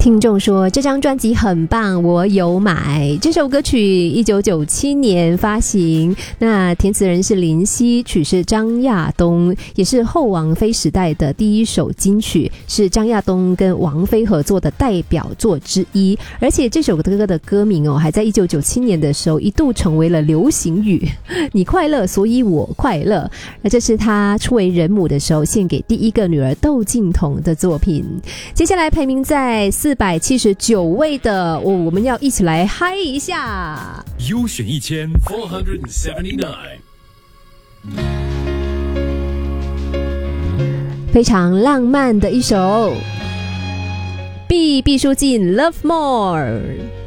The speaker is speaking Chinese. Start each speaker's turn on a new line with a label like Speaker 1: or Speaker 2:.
Speaker 1: 听众说这张专辑很棒，我有买。这首歌曲1997年发行，那填词人是林夕，曲是张亚东，也是后王菲时代的第一首金曲，是张亚东跟王菲合作的代表作之一。而且这首歌的歌名还在1997年的时候一度成为了流行语，你快乐所以我快乐。那这是他初为人母的时候献给第一个女儿窦靖童的作品。接下来排名在479位的我们要一起来嗨一下。
Speaker 2: 优选1479，
Speaker 1: 非常浪漫的一首毕书尽 Love More。